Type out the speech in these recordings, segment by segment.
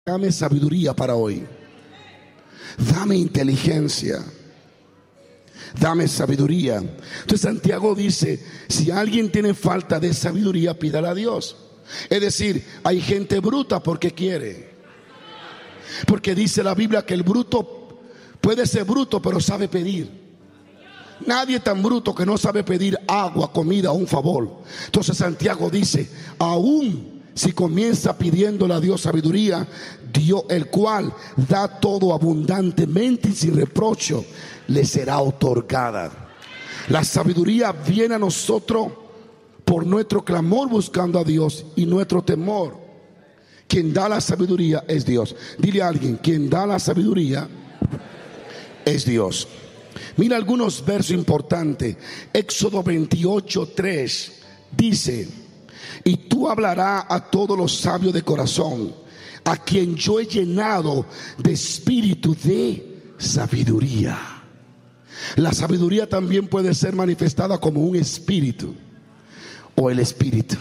Dame sabiduría para hoy. Dame inteligencia. Dame sabiduría. Entonces Santiago dice, si alguien tiene falta de sabiduría, pídala a Dios. Es decir, hay gente bruta porque quiere. Porque dice la Biblia que el bruto puede ser bruto, pero sabe pedir. Nadie tan bruto que no sabe pedir agua, comida o un favor. Entonces Santiago dice, aún si comienza pidiéndole a Dios sabiduría, Dios, el cual da todo abundantemente y sin reproche, le será otorgada. La sabiduría viene a nosotros por nuestro clamor buscando a Dios y nuestro temor. Quien da la sabiduría es Dios. Dile a alguien, quien da la sabiduría es Dios. Mira algunos versos importantes. Éxodo 28:3 dice: y tú hablarás a todos los sabios de corazón, a quien yo he llenado de espíritu de sabiduría. La sabiduría también puede ser manifestada como un espíritu o el espíritu.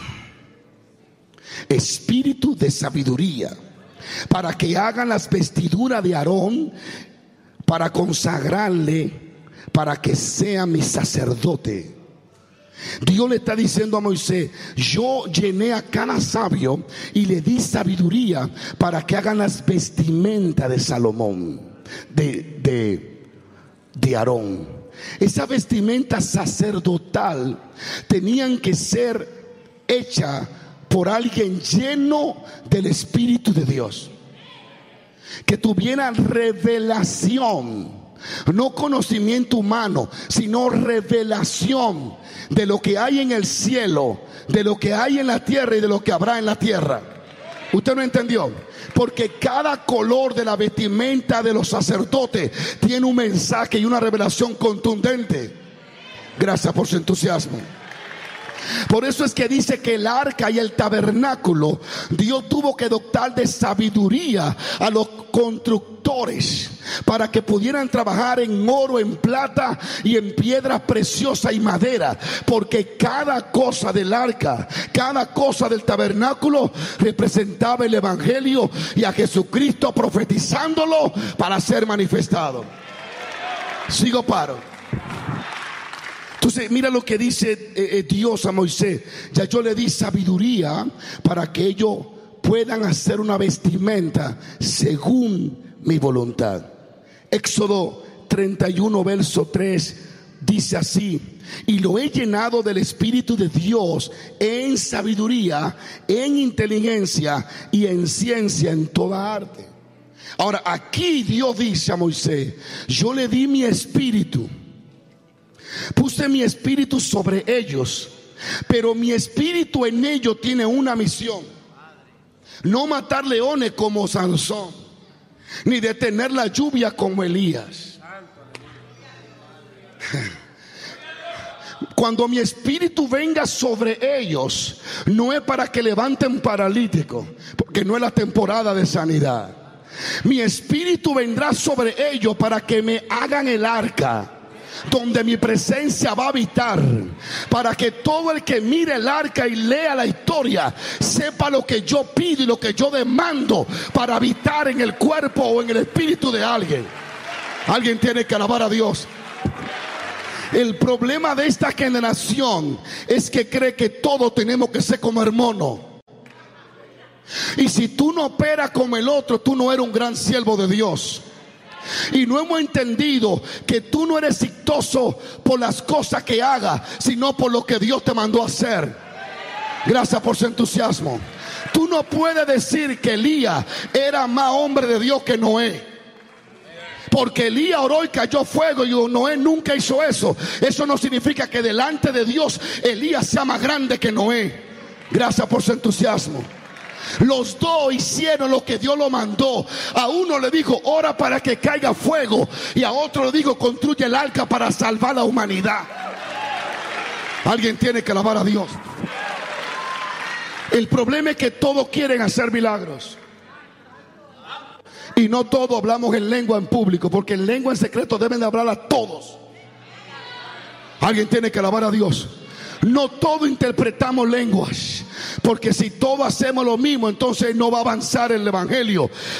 Espíritu de sabiduría, para que hagan las vestiduras de Aarón, para consagrarle, para que sea mi sacerdote. Dios le está diciendo a Moisés: yo llené a cada sabio y le di sabiduría para que hagan las vestimentas de Salomón, de Aarón. Esa vestimenta sacerdotal tenían que ser hecha por alguien lleno del Espíritu de Dios, que tuviera revelación, no conocimiento humano, sino revelación de lo que hay en el cielo, de lo que hay en la tierra y de lo que habrá en la tierra. ¿Usted no entendió? Porque cada color de la vestimenta de los sacerdotes tiene un mensaje y una revelación contundente. Gracias por su entusiasmo. Por eso es que dice que el arca y el tabernáculo, Dios tuvo que dotar de sabiduría a los constructores para que pudieran trabajar en oro, en plata y en piedras preciosas y madera, porque cada cosa del arca, cada cosa del tabernáculo representaba el evangelio y a Jesucristo, profetizándolo para ser manifestado. Sigo paro. Entonces mira lo que dice Dios a Moisés: ya yo le di sabiduría para que ellos puedan hacer una vestimenta según mi voluntad. Éxodo 31 verso 3 dice así: y lo he llenado del Espíritu de Dios en sabiduría, en inteligencia y en ciencia, en toda arte. Ahora aquí Dios dice a Moisés: yo le di mi espíritu, puse mi espíritu sobre ellos, pero mi espíritu en ellos tiene una misión: no matar leones como Sansón, ni detener la lluvia como Elías. Cuando mi espíritu venga sobre ellos, no es para que levanten paralíticos, porque no es la temporada de sanidad. Mi espíritu vendrá sobre ellos para que me hagan el arca, donde mi presencia va a habitar, para que todo el que mire el arca y lea la historia sepa lo que yo pido y lo que yo demando para habitar en el cuerpo o en el espíritu de alguien. Alguien tiene que alabar a Dios. El problema de esta generación es que cree que todos tenemos que ser como hermano. Y si tú no operas como el otro, tú no eres un gran siervo de Dios. Y no hemos entendido que tú no eres exitoso por las cosas que hagas, sino por lo que Dios te mandó a hacer. Gracias por su entusiasmo. Tú no puedes decir que Elías era más hombre de Dios que Noé, porque Elías oró y cayó fuego y Noé nunca hizo eso. Eso no significa que delante de Dios Elías sea más grande que Noé. Gracias por su entusiasmo. Los dos hicieron lo que Dios lo mandó. A uno le dijo: ora para que caiga fuego, y a otro le dijo: construye el arca para salvar a la humanidad. Alguien tiene que alabar a Dios. El problema es que todos quieren hacer milagros y no todos hablamos en lengua en público, porque en lengua en secreto deben de hablar a todos. Alguien tiene que alabar a Dios. No todos interpretamos lenguas. Porque si todos hacemos lo mismo, entonces no va a avanzar el evangelio.